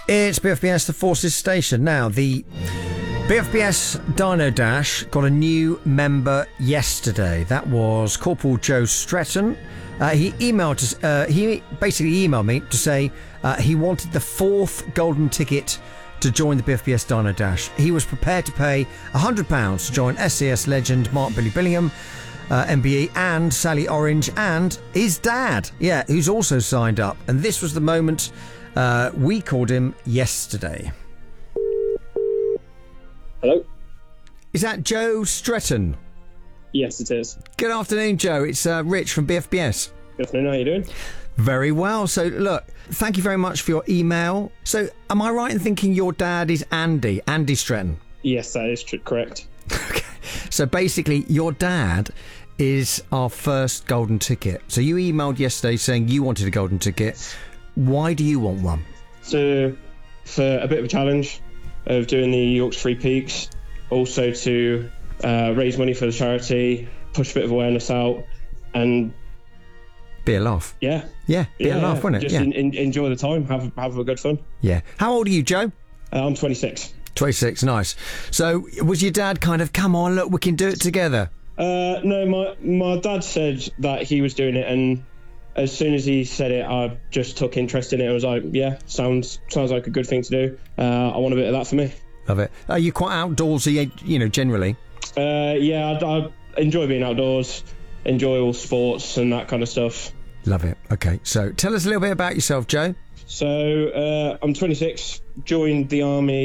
It's BFBS, the Forces Station. Now, the BFBS Dino Dash got a new member yesterday. That was Corporal Joe Stretton. He basically emailed me to say he wanted the 4th golden ticket to join the BFBS Dino Dash. He was prepared to pay £100 to join SCS legend Mark Billy Billingham, MBE, and Sally Orange, and his dad, who's also signed up. And this was the moment we called him yesterday. Hello? Is that Joe Stretton? Yes, it is. Good afternoon, Joe. It's Rich from BFBS. Good afternoon, how are you doing? Very well. So, look, thank you very much for your email. So, am I right in thinking your dad is Andy Stretton? Yes, that is correct. Okay. So, basically, your dad is our first golden ticket. So, you emailed yesterday saying you wanted a golden ticket. Why do you want one? So, for a bit of a challenge of doing the Yorkshire Three Peaks, also to raise money for the charity, push a bit of awareness out, and be a laugh. Be a laugh, wouldn't it? Just enjoy the time, have a good fun. Yeah. How old are you, Joe? I'm 26. 26, nice. So, was your dad kind of, come on, look, we can do it together? No, my dad said that he was doing it, and as soon as he said it, I just took interest in it. I was like, yeah, sounds like a good thing to do. I want a bit of that for me. Love it. Are you quite outdoorsy, generally? I enjoy being outdoors, enjoy all sports and that kind of stuff. Love it. Okay, so tell us a little bit about yourself, Joe. So, I'm 26, joined the army